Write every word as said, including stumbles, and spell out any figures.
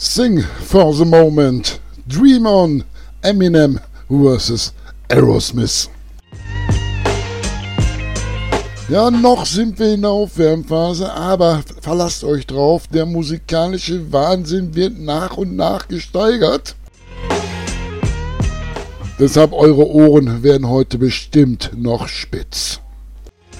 Sing for the Moment, Dream On, Eminem versus Aerosmith. Ja, noch sind wir in der Aufwärmphase, aber verlasst euch drauf, der musikalische Wahnsinn wird nach und nach gesteigert. Deshalb eure Ohren werden heute bestimmt noch spitz.